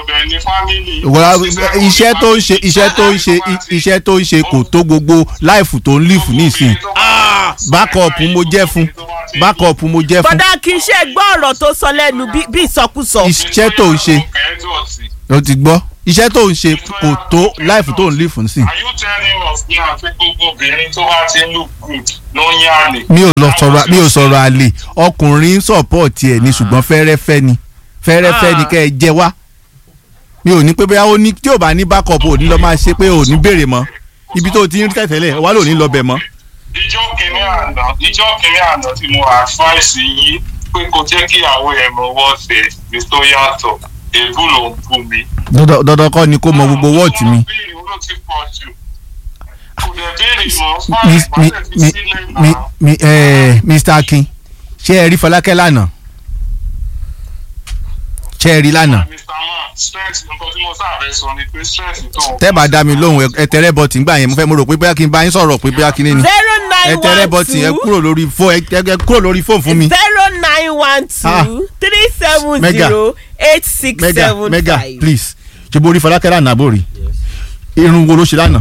iṣẹ́ tó ń ṣe kò tó gbogbo láìfù tó ń lífù nísìnyí backup mo jẹ́ fún. bọ́dà kì í ṣe gbọ́ ọ̀rọ̀ tó sọ lẹ́nu bí ìsọkúsọ. iṣẹ́ tó ń ṣe o ti gbọ́ iṣẹ́ tó ń ṣe kò tó láìfù tó ń lè fún sí. are you telling us ní àfi gbogbo obìnrin tó bá ti ń look good ló ń yá àlè. mi ò sọ̀rọ̀ àlè ọkùnrin support ẹ̀ ní ṣùgbọ́n fẹ́rẹ́fẹ́ ni kẹ́ ẹ jẹ́ wá mi ò ní pé bóyá ó ní tí ò bá ní backup ò ní lọ máa ṣe pé ò ní béèrè mọ́ ibi tó ti ń tẹ̀tẹ̀lẹ̀ wá lò ní lọ bẹ̀ mọ́. ìjọ kìíní àná tí mo advice yìí pé kò jẹ́ kí àwọn ẹ̀rọ wọ́ọ̀sẹ̀ mi tó yàtọ̀ èébú ló ń bú mi. dandan kọ́ ni kó mọ gbogbo wọ́ọ̀tì mi. Mr. Akin ṣé ẹ rí Fọlákẹ́ lánàá tẹ́ bá dá mi lóhùn ẹ tẹ́rẹ́ bọ́tì ńgbà yẹn mo fẹ́ mo rò pé bóyá kí n bá yín sọ̀rọ̀ pé bóyá kí ni ẹ tẹ́rẹ́ bọ́tì ẹ kúrò lórí fóònù fún mi. 0912 370 8675. mega please ṣe borí Fọlákẹ́ lánàá borí irun wo ló ṣe lánàá.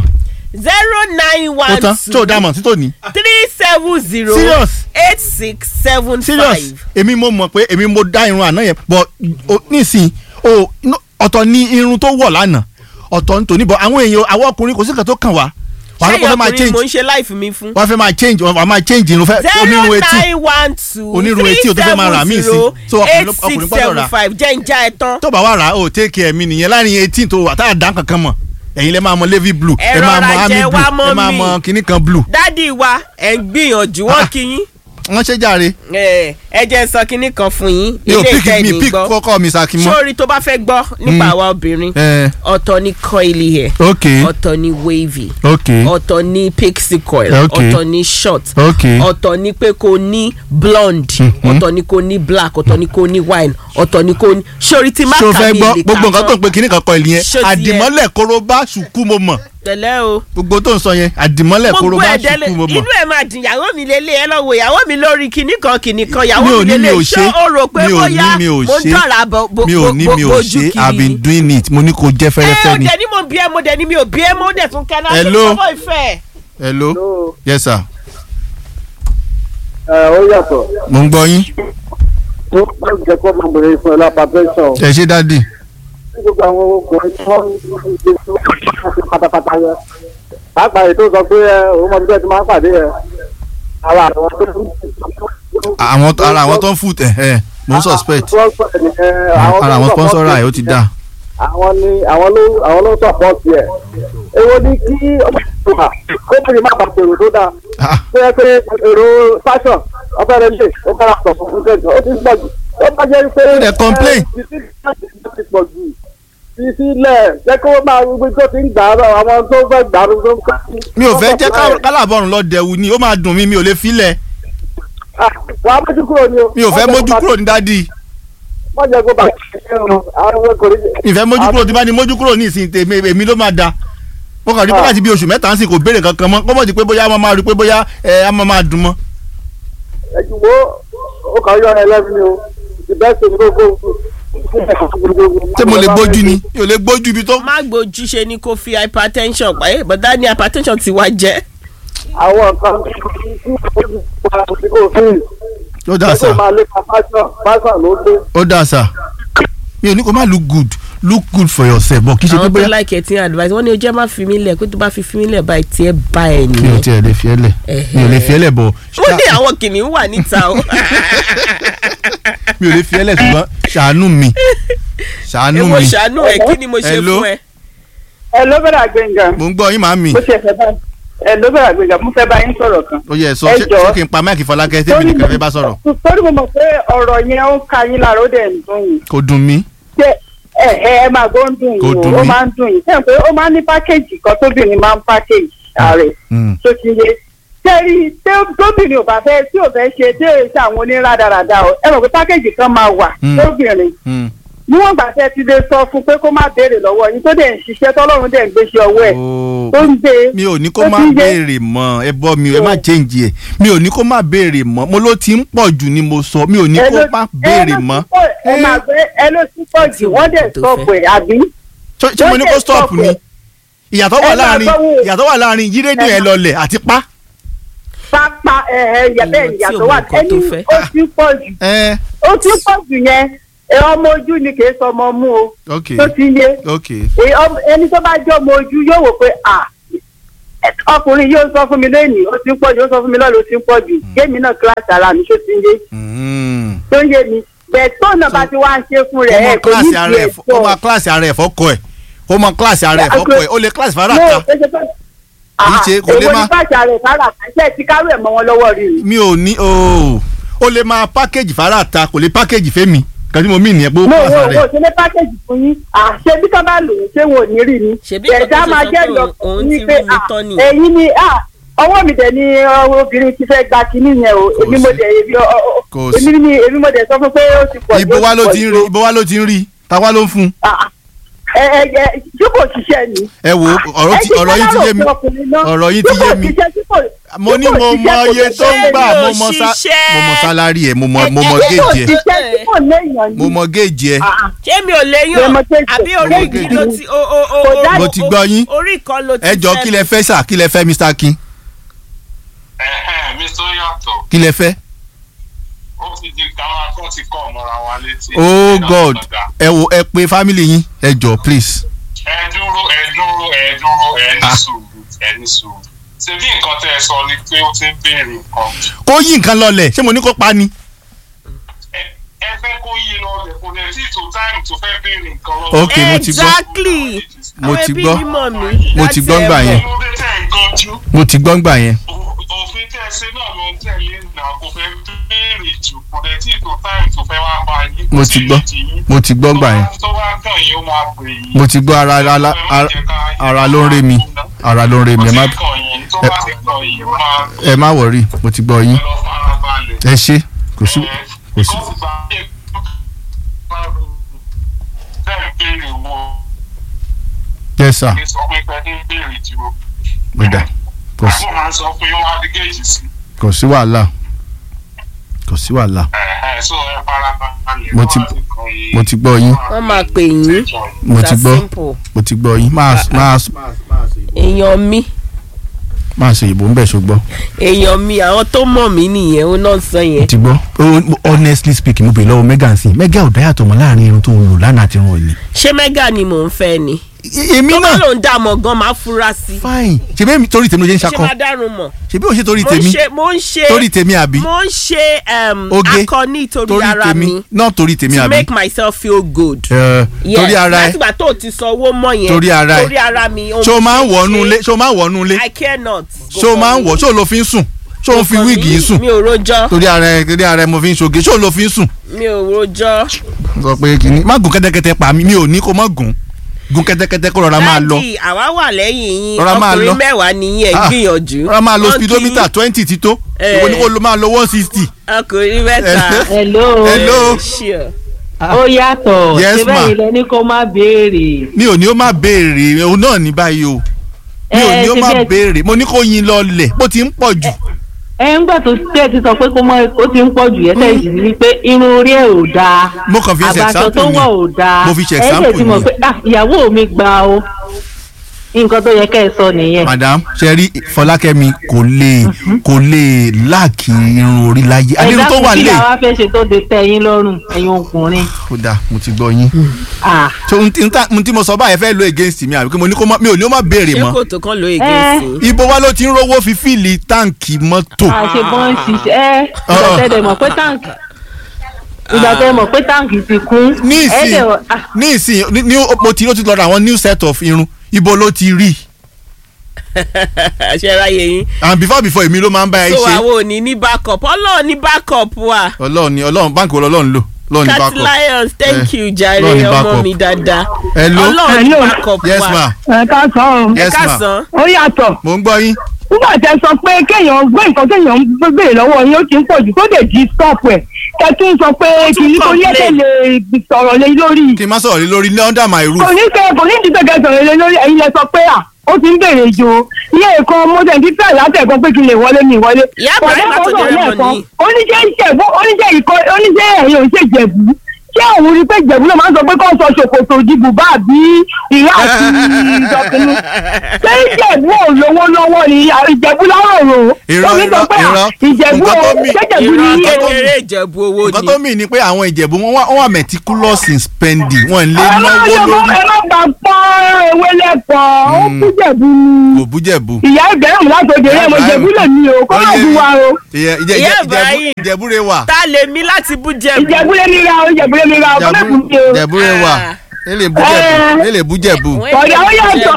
0912 tó dámọ̀ títò ní. 370 serious 8675. serious èmi mo mọ̀ pé èmi mo dá irun àná yẹn but nísìnyí ọ̀tọ̀ ni irun tó wọ̀ lánàá ọ̀tọ̀ nítorí bọ̀ àwọn èèyàn àwọn ọkùnrin kò sí nǹkan tó kàn wá. ṣé ọkùnrin mo ń ṣe life mi fún. wọ́n fẹ́ máa change irun fẹ́ onírun etí 0912 o tó fẹ́ máa rà mí sí so ọkùnrin gbọ́dọ̀ rà 8675 jẹ́ ń já ẹ tán. tó bá wà rà ó take care mi nìyẹn láàrin 18 tó wà tá a dá kankan mọ̀ ẹ̀yin lẹ máa mọ navy blue ẹ máa mọ army blue ẹ máa mọ kinní kan blue. dádì wa ẹ̀ ń gbìyànjú wọ́n kí yín. wọ́n ṣe jàre. ẹ jẹ́ sọ kinní kan fún yín. mi ò pick kọ́kọ́ mi Sakin mọ́. sórí tó bá fẹ́ gbọ́ nípa àwa obìnrin ọ̀tọ̀ ni coily hair ọ̀tọ̀ ni wavy ọ̀tọ̀ ni pixie coil ọ̀tọ̀ ni short ọ̀tọ̀ ni pé kò ní blonde ọ̀tọ̀ ni kò ní black ọ̀tọ̀ ni kò ní wine ọ̀tọ̀ ni kò ní sórí tí má kà mí lè kà tán. gbogbo nǹkan tó ń pe kinní kan coil yẹn àdìmọ́lẹ̀ korobá ṣùkú mo mọ̀. tẹ̀lẹ́ o. gbogbo tó ń sọ yẹn àdìmọ́lẹ̀ korobá ṣùkú mo mọ̀. inú ẹ̀ máa dùn ìyàwó mi lélẹ̀ ẹ lọ́wọ́ ìyàwó mi lórí kinní kan ìyàwó mi lélẹ̀ ṣé o rò pé bóyá mo ń tọ̀ra bójú kiri. mi ò ṣe I've been doing it mo ní kò jẹ́ fẹ́rẹ́fẹ́ ni. ọ̀dẹ̀ ni mo bí ẹ mo dẹ̀ ni mi ò bí ẹ mo dẹ̀ tún kẹ́ náà tó sọ́wọ́ ìfẹ́. hello yes sir. ó yàtọ̀. mo ń gbọ́ yín. ó bá jẹ́ kó máa bèrè fún ẹ lápá pẹ́sàn. ẹ ṣe dádì. gbogbo àwọn ọkùnrin tí wọ́n ń ṣe pátápátá yẹn pàápàá ètò sọ pé òun mọ̀ bí wọ́n ti máa ń pàdé ẹ̀ ara àwọn tó ń foot mo ń suspect ara àwọn sponsor ẹ̀ ó ti dá. àwọn ló support ẹ̀ èwo ni kí kóbìnrin má bàa pèrò tó dáa tó yẹ pé èrò fashion ọbẹ̀ rẹ̀ lè ó bára sọ̀ fún kẹ́kọ̀ọ́ ó ti pọ̀ jù ó bá jẹ́ pé ó dẹ̀ complain. ti pọ̀ jù sílẹ̀ jẹ́ kó máa gbogbo tó ti ń gbà á àwọn tó fẹ́ gbà á tó ń kọ́. mi ò fẹ́ jẹ́ kálábọ̀rùn lọ dẹ̀wù ni ó máa dùn mí mi ò lè filẹ̀. wà á mójú kúrò ni o. mi ò fẹ́ mójú kúrò ní dádì. wọ́n jẹ́ kó bá ìfẹ́ mójú kúrò tí bá ní mójú kúrò ní ìsìn tèmi èmi ló máa da. mo kàn rí pé láti bí oṣù mẹ́ta ń sìn kò béèrè kankan mọ́ kọ́mọ̀ di pé bóyá a máa rí pé bóyá a máa dùn mọ́. ẹ̀jú wo ó kàn yọ ẹ lẹ́nu ni o the best thing ló kó ṣé mo lè gbójú ni mi ò lè gbójú ibi tó. má gbójú ṣe ni kò fi hypertension pa ẹ́ bọ̀dá ni hypertension ti wá jẹ́. àwọn kan ó dà sá ó dà sá mi ò ní kó má look good for yourself bọ̀ kì í ṣe pé bóyá. àwọn tó like ẹtí advice wọ́n ní o jẹ́ má fi mí lẹ̀ pé tó bá fi mí lẹ̀ báyìí tí ẹ bá ẹ nìyẹn. mi ò tiẹ̀ lè fi ẹ lẹ̀ mi ò lè fi ẹ lẹ̀ bọ̀. ó ní àwọn kìnìún wà níta o. mi ò lè fi ẹ lẹ̀ ṣùgbọ́n ṣàánú mi. èmo ṣàánú ẹ kí ni mo ṣe fún ẹ. ẹ ló bẹ̀rẹ̀ àgbẹ̀ngà. mo ń gbọ́ yín màámi. mo ṣe fẹ́ bá ẹ ló bẹ̀rẹ̀ àgbẹ̀ngà mo fẹ́ bá yín sọ̀rọ̀ kan. ó yẹ sọ ṣé kí n pa máìkì Fọlákẹ́ tèmi nìkan fẹ́ bá sọ̀rọ̀. torí mo mọ̀ pé ọ̀rọ̀ yẹn ó ń ka yín lára ó dẹ̀ ń dùn yín. kò dùn mí. ẹ máa gbọ́ ń dùn yín o ó máa ń dùn yín sẹ́yìn pé ó máa ń ní pákéjì kan tóbìnrin máa ń pákéjì ààrẹ tó ti yé tẹ́rí tóbìnrin ò bá fẹ́ tí ò fẹ́ ṣe tí ò ṣe àwọn onírádàràdà o ẹ mọ̀ pé pákéjì kan máa wà tóbìnrin níwọ̀n gbà tẹ́ ti lè sọ fún pé kó má béèrè lọ́wọ́ yín tó dẹ̀ ń ṣiṣẹ́ tọ́lọ́run dẹ̀ ń gbéṣẹ́ ọwọ́ ẹ̀ tó ń gbé. mi ò ní kó má béèrè mọ́ ẹ bọ́ mi ẹ má change ẹ mi ò ní kó má béèrè mọ́ mo ló ti ń pọ̀ jù ni mo sọ mi ò ní kó má béèrè mọ́. ẹ ló ti pọ̀ jù wọ́n dẹ̀ stop ẹ̀ àbí. ṣé mo ní kó stop ni ìyàtọ̀ wà láàrin yí rédíò ẹ lọlẹ̀ àti pa. pápá ìyàtọ̀ wà ẹni ó ti pọ̀ jù yẹn ọmọ ojú ni kì í sọ ọmọ mú o tó ti yé ẹni tó bá jẹ́ ọmọ ojú yóò wò pé ọkùnrin yóò sọ fún mi lónìí ó ti ń pọ̀ jù ó sọ fún mi lọ́la ó ti ń pọ̀ jù gémi náà kíláàsì ara mi tó ti yé tó yé mi bẹ́ẹ̀ tó náà bá ti wá ń ṣe fún rẹ̀ ẹ̀ kò ní ìdí ẹ̀ tó. ó máa kíláàsì ara ẹ̀ fọ́kọ ẹ̀ ó máa kíláàsì ara ẹ̀ fọ́kọ ẹ̀ ó lè kíláàsì fara ta ìṣe kò lè má. èwo ni kíláàsì ara ẹ̀ fara ta ṣe ti kárò ẹ̀ mọ́ wọn lọ́wọ́ rí i. mi ò ní ó lè máa pákéjì fara ta kò lè pákéjì fẹ́mi kàdí mo mí ìyẹn pé ó kíláàsì ara ẹ̀. mo ṣe ní pákéjì fún yín àṣẹ bí ká bá lò ó ṣé wọn ò ní rí ni. ẹ̀dá máa jẹ́ lọ ní pé ẹ̀yin ni ọwọ́ mi dẹ̀ ni obìnrin ti fẹ́ gba kinní yẹn o èmi mo dẹ̀ sọ fún pé ó ti pọ̀. ibo wa ló ti ń rí táwa ló ń fún. jókòó ṣiṣẹ́ ni. ẹ wo ọ̀rọ̀ yìí ti yé mi ọ̀rọ̀ yìí ti yé mi mo ní mo mọ iye tó ń gbà mo mọ sálárì ẹ mo mọ géèjì ẹ mo mọ géèjì ẹ. ṣé mi ò léyàn àbí orí ìkí ló ti mo ti gbọ́ yín orí kan ló ti ẹ jọ kí lẹ fẹ́ sà kí lẹ fẹ́ Mr. Akin. Mr. Yato. kí lẹ fẹ́. ó ti di káwọn akọ́ ti kọ́ ọmọra wa létí. oh God ẹ wo ẹ pé family yín ẹ jọ please. ẹ dúró ẹ ní sùúrù ṣebí nǹkan tẹ́ ẹ sọ ni pé ó ti ń béèrè nǹkan. kó yí nǹkan lọlẹ̀ ṣé mo ní kó pa ni. ẹ fẹ́ kó yí lọlẹ̀ kò dẹ̀ tí tó táìmù tó fẹ́ béèrè nǹkan lọ́wọ́. ok mo ti gbọ́ exactly mo ti gbọ́ mo ti gbọ́ ngbà yẹn. òfin tẹ́ ẹ ṣe náà ló ń tẹ̀lé náà kò fẹ́ béèrè jù kò dẹ̀ tí tó táìmù tó fẹ́ wá bá yín. mo ti gbọ́ ngbà yẹn. tó bá kàn yín ó máa pè yín. mo ti gbọ́ ara ló ń rè mí ara ló ń rè mí ẹ má wọrí mo ti gbọ́ yín ẹ ṣe kò sí. yes sir. gbẹdà kò sí wàhálà kò sí wàhálà mo ti gbọ́ yín. wọ́n máa pè yín. mo ti gbọ́ yín èèyàn mi. máa ṣe ìbò ń bẹ̀ ṣùgbọ́n. èèyàn mi àwọn tó mọ̀ mí nìyẹn ó náà sọ yẹn. mo ti gbọ́ honestly speaking mo bèèrè lọ́wọ́ Megan sí Megan ò dáyàtọ̀ mọ́ láàrin irun tó ń lò lánàá àti irun òní. ṣé Megan ni mò ń fẹ́ ni. èmi náà tó bá lò ń dà mọ̀ gan máa fura sí. fine ṣebí torí tèmi ló jẹ́ ń ṣakọ. ṣé máa dárun mọ̀. ṣebí o ṣe torí tèmi. mo ń ṣe torí tèmi àbí. mo ń ṣe akọni torí ara mi. náà torí tèmi àbí. to make myself feel good. torí ara ẹ látìgbà tó ti sanwó mọ́ yẹn. torí ara ẹ torí ara mi. ṣé o máa ń wọnú ilé. I care not. ṣé o máa ń wọ̀ ṣé o lo fi ń sùn ṣé o fi wíìgì yìí sùn. mi ò rojọ́. torí ara ẹ mo fi ń ṣoge ṣé o lo fi ń sùn. mi ò rojọ́. sọ pé kìíní má gùn kẹ́tẹ́kẹ́tẹ́ pa mi ò ní kó má gùn kẹ́tẹ́kẹ́tẹ́ kó rọra máa lọ. láti àwa wà lẹ́yìn yín ọkùnrin mẹ́wàá nìyí ẹ̀ gbìyànjú. rọra máa lo speedometer 20 ti tó ìwọ ni kó máa lo 160. ọkùnrin mẹ́ta. hello. ó yàtọ̀ síbẹ̀ ilẹ̀ ní kó má béèrè. mi ò ní ó má béèrè òun náà ní báyìí o mi ò ní ó má béèrè mo ní kó yin lọlẹ̀ bó ti ń pọ̀ jù ẹ ń gbà tó tẹ́ ti sọ pé ó ti ń pọ̀ jù yẹn tẹ́ ìjì ní pé irun orí ẹ̀ ò dáa mo kàn fi ṣe àbàṣọ tó wọ̀ ò dáa mo fi ṣe example ẹ ti mọ̀ pé ìyàwó mi gbà o nǹkan tó yẹ kẹ́ ẹ sọ nìyẹn. madam ṣe rí Fọlákẹ́mi kò lè láàkì irun orí láyé àdéhùn tó wà lé. ẹ̀dá kí làwa fẹ́ ṣe tó de tẹ́ yín lọ́rùn ẹ̀yin ọkùnrin. ó dáa mo ti gbọ́ yín. n tí mo sọ báyẹn fẹ́ lo against mi àbí mi ò ní ó má béèrè mọ́. ṣé kò tó kàn lo against. ibo wa ló ti ń rówó fi fíìlì táǹkì mọ́tò. àṣebọ́n ṣiṣẹ́ ìgbàtẹ́dẹ̀ mọ̀ pé táǹkì ìgbàtẹ́ mọ̀ pé táǹkì ti kún. ní ìsìn mo ti lọ ra àwọn new set of irun ibo ló ti rí. ṣe ráyè yín. and before èmi ló máa ń bá ẹ ṣe. so àwọn ò ní backup Ọlọ́run ní backup wa. Ọlọ́run báńkì wo lọ́lọ́run lò. Cat Lions thank you jare ọmọ mi dáadáa. Ọlọ́run ní backup wa. yes ma. ẹ káàsán. ẹ káàsán. ó yàtọ̀. mo ń gbọ́ yín. nígbà tẹ sọ pé kéèyàn gbé nǹkan kéèyàn béèrè lọ́wọ́ yín ó ti ń pọ̀ jù tó lè di stop ẹ̀ kẹtún sọ pé kìíní tó yẹ kẹ lè sọ̀rọ̀ lé lórí. kí n má sọ̀rọ̀ lé lórí ní under my roof. kò ní ti tẹ̀kẹ́ sọ̀rọ̀ lé lórí ẹ̀yin lẹ sọ pé ó ti ń béèrè jò iye ìkan mọ́tẹ́ ní fẹ́ẹ̀ látẹ̀kọ́ pé kí n lè wọlé mi wọlé. ìyá àgbáyé látọjọ́ rẹ̀ mọ̀ ní. oníṣẹ́ ẹ̀yìn òṣèjẹ̀bú ṣé òun rí pé ìjẹ̀bú náà máa ń sọ pé kó sọ ṣòkòtò dìbò bá bí ìyá àti ìjọkùnrin ṣé ìjẹ̀bú ò lówó lọ́wọ́ ni ìjẹ̀bú lọ́rọ̀ rò ó ní sọ pé ìjẹ̀bú ṣẹ́jẹ̀bú ní kékeré ìjẹ̀bú owó ni. nǹkan tó mì ní pé àwọn ìjẹ̀bú wọn wà meticulous in spending wọn lè náwó lórí. ẹ má gbà pọ́n ewé lẹ́pọ̀ ó kú jẹ̀bú ni. kò bú jẹ̀bú. ìyá ìbẹ̀rù látòdè rẹ̀ mo jẹ̀bú lè ní o kó má bu wa o. ìjẹ̀bú rẹ̀ wà. ta lè mi láti bú jẹ̀bú. ìjẹ̀bú lè ní ra o ìjẹ̀bú lè ní ra o kó má bu jẹ o. jẹ̀bú rẹ̀ wà ele bú jẹ̀bú. ọ̀dà ó yàtọ̀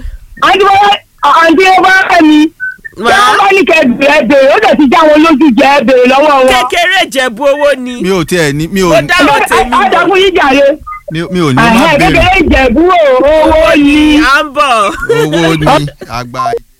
àǹtí ọba ẹ̀mí tí wọ́n bá ní kẹ́ bẹ̀rẹ̀ ó dẹ̀ ti já wọn lójú jẹ́ bẹ̀rẹ̀ lọ́wọ́ wọn. kékeré ìjẹ̀bú owó ni. mi ò tiẹ̀ ní mi ò. ó dáwọ́ tèmi mọ̀. ọ̀dà fún yín jàre. mi ò ní má bẹ̀rẹ̀. kékeré ìjẹ̀bú owó ni. à ń bọ̀. owó ni àgbà.